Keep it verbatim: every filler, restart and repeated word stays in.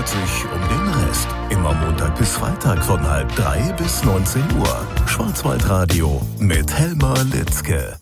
kümmert sich um den Rest. Immer Montag bis Freitag von halb drei bis neunzehn Uhr. Schwarzwaldradio mit Helma Litzke.